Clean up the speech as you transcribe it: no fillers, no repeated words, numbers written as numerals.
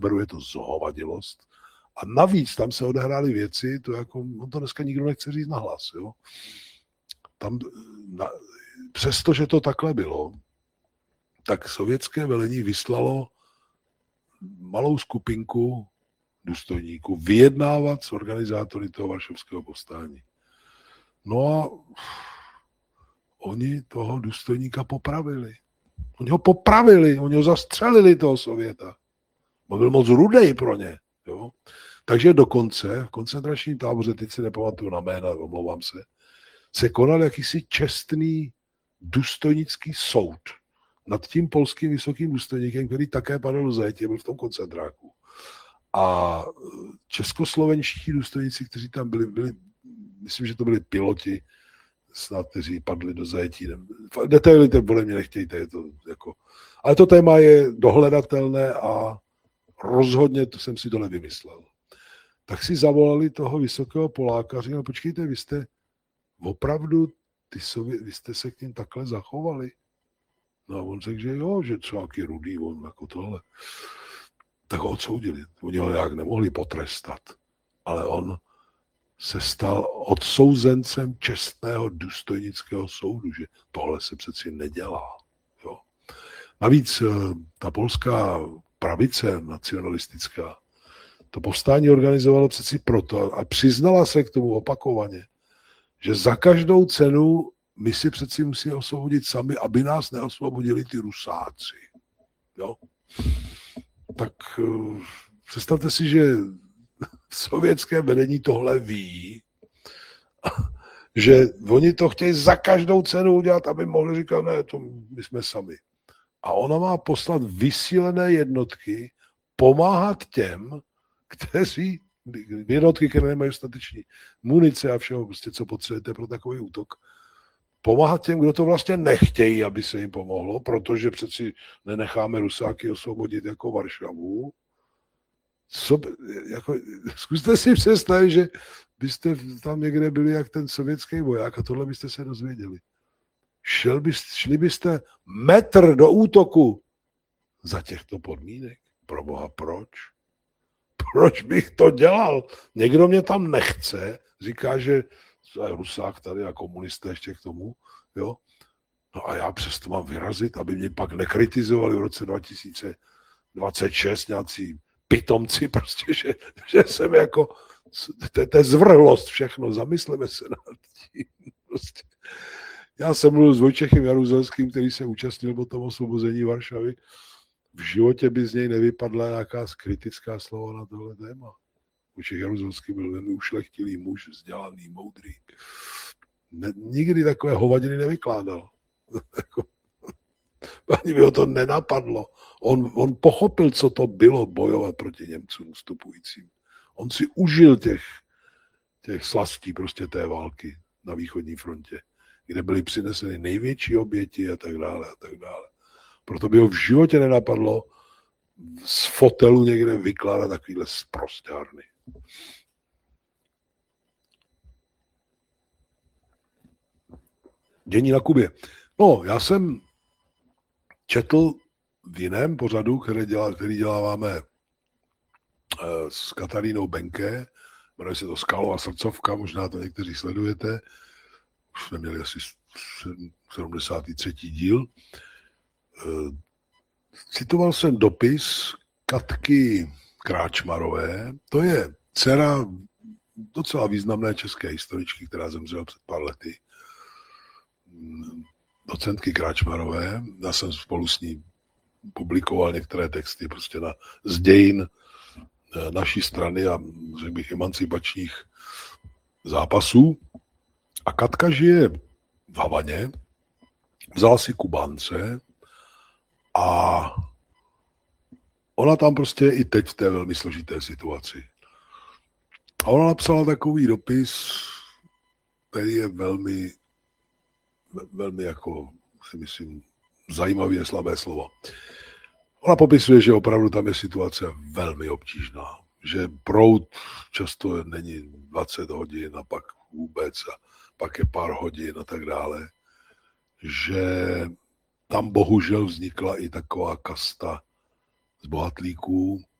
beru, je to zhovadilost. A navíc tam se odehrály věci, to jako, on to dneska nikdo nechce říct nahlas, jo. Tam, přestože to takhle bylo, tak sovětské velení vyslalo malou skupinku důstojníků vyjednávat s organizátory toho varšavského povstání. No a oni toho důstojníka popravili. Oni ho zastřelili, toho Sověta. On byl moc rudej pro ně. Jo? Takže dokonce v koncentračním táboře, teď si nepamatuju na jména, omlouvám se konal jakýsi čestný důstojnický soud nad tím polským vysokým důstojníkem, který také padl do zajetí, byl v tom koncentráku. A českoslovenští důstojníci, kteří tam byli, myslím, že to byli piloti, snad, kteří padli do zajetí. Detaily to podle mě nechtějte. Je to jako... Ale to téma je dohledatelné a rozhodně to jsem si to nevymyslel. Tak si zavolali toho vysokého Poláka, říkali, počkejte, vy jste opravdu, vy jste se k ním takhle zachovali? No a on řekl, že jo, že třeba nějaký rudý, on jako tohle. Tak ho odsoudili. Oni ho nějak nemohli potrestat. Ale on se stal odsouzencem čestného důstojnického soudu, že tohle se přeci nedělá. Jo. Navíc ta polská pravice nacionalistická to povstání organizovalo přeci proto a přiznala se k tomu opakovaně, že za každou cenu my si přeci musíme osvobodit sami, aby nás neosvobodili ty Rusáci. Jo. Tak představte si, že sovětské vedení tohle ví, že oni to chtějí za každou cenu udělat, aby mohli říkat, ne, to my jsme sami. A ona má poslat vysílené jednotky, pomáhat těm, kteří, jednotky, které nemají dostatečný munice a všeho, prostě, co potřebujete pro takový útok, pomáhat těm, kdo to vlastně nechtějí, aby se jim pomohlo, protože přeci nenecháme Rusáky osvobodit jako Varšavu. Zkuste si představit, že byste tam někde byli jak ten sovětský voják a tohle byste se dozvěděli. Šli byste metr do útoku za těchto podmínek. Proboha, proč? Proč bych to dělal? Někdo mě tam nechce, říká, že Rusák tady a komunisté ještě k tomu, jo. No a já přesto mám vyrazit, aby mě pak nekritizovali v roce 2026 nějací pitomci, prostě, že jsem jako, to je zvrhlost všechno, zamysleme se nad tím. Prostě. Já jsem mluvil s Vojtěchem Jaruzelským, který se účastnil po tom osvobození Varšavy. V životě by z něj nevypadla nějaká kritická slova na tohle téma. Vojtěch Jaruzelský byl velmi ušlechtilý muž, vzdělaný, moudrý. Nikdy takové hovadiny nevykládal. Ani by ho to nenapadlo. On pochopil, co to bylo bojovat proti Němcům vstupujícím. On si užil těch slastí prostě té války na východní frontě, kde byly přineseny největší oběti a tak dále a tak dále. Proto by ho v životě nenapadlo z fotelu někde vykládat takovýhle sprosťárny. Dění na Kubě. No, já jsem četl v jiném pořadu, který děláváme s Katarínou Benke, jmenuje se to Skalová srdcovka, možná to někteří sledujete, už jsme měli asi 73. díl. Citoval jsem dopis Katky Kráčmarové, to je dcera docela významné české historičky, která zemřela před pár lety, docentky Kráčmarové. Já jsem spolu s ní publikoval některé texty prostě z dějin naší strany a řekl bych emancipačních zápasů. A Katka žije v Havaně, vzala si Kubánce a ona tam prostě je i teď v té velmi složité situaci. A ona napsala takový dopis, který je velmi jako, si myslím, zajímavý je slabé slovo. Ona popisuje, že opravdu tam je situace velmi obtížná, že proud často není 20 hodin a pak vůbec a pak je pár hodin a tak dále, že tam bohužel vznikla i taková kasta z bohatlíků,